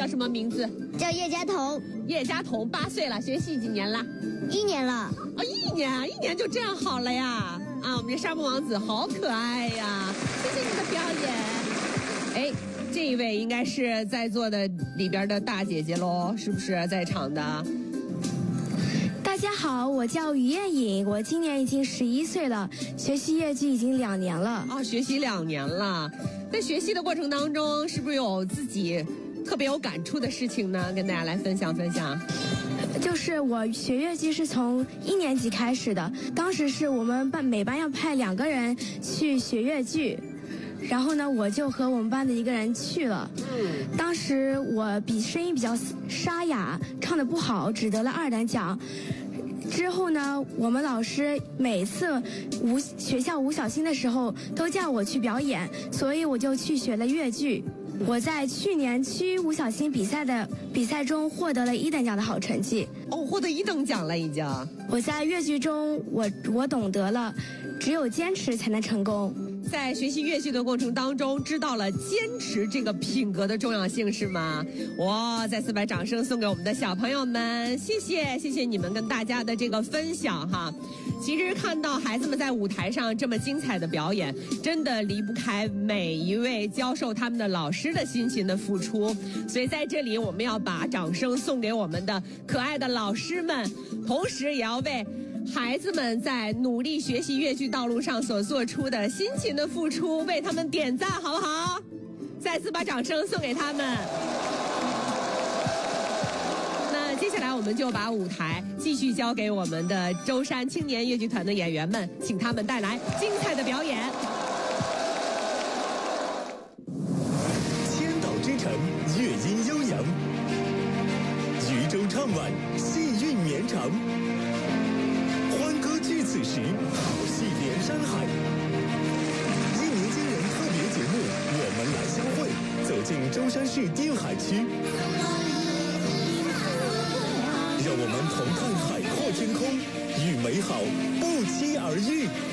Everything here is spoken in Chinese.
叫什么名字？ 叫叶佳彤。 叶佳彤8岁了，学习几年了 ？1年了。 1年就这样好了呀！啊，我们这沙漠王子好可爱呀！谢谢你的表演。哎，这一位应该是在座的里边的大姐姐喽，是不是在场的？ 大家好，我叫于艳颖，我今年已经11岁了，学习越剧已经2年了。 学习2年了。在学习的过程当中，是不是有自己特别有感触的事情呢？跟大家来分享分享。 就是我学越剧是从1年级开始的，当时是我们每班要派2个人去学越剧，然后呢，我就和我们班的一个人去了。当时我声音比较沙哑，唱得不好，只得了2等奖。之后呢，我们老师每次学校舞小星的时候都叫我去表演，所以我就去学了越剧。我在去年区舞小星比赛中获得了1等奖的好成绩。 获得1等奖了已经。 我在越剧中，我懂得了，只有坚持才能成功。 在学习越剧的过程当中，知道了坚持这个品格的重要性，是吗？哇！再次把掌声送给我们的小朋友们，谢谢你们跟大家的这个分享哈。其实看到孩子们在舞台上这么精彩的表演，真的离不开每一位教授他们的老师的辛勤的付出。所以在这里，我们要把掌声送给我们的可爱的老师们，同时也要为孩子们在努力学习越剧道路上所做出的辛勤的付出，为他们点赞，好不好？再次把掌声送给他们。那接下来我们就把舞台继续交给我们的舟山青年越剧团的演员们，请他们带来精彩的表演。 千岛之城，乐音悠扬；渔舟唱晚，戏韵绵长。欢歌聚此时，好戏连山海。1年轻人特别节目，我们来相会，走进舟山市滨海区，让我们同看海阔天空，与美好不期而遇。